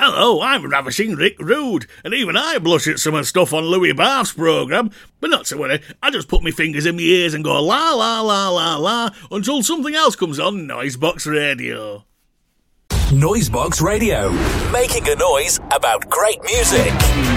Hello, I'm Ravishing Rick Rude, and even I blush at some of the stuff on Louis Barth's programme. But not to worry, I just put my fingers in my ears and go la la la la la until something else comes on Noisebox Radio. Noisebox Radio, making a noise about great music.